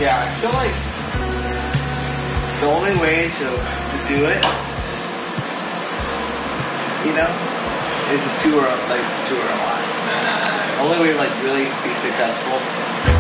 Yeah, I feel like the only way to do it, you know, is to tour a lot. The only way to like really be successful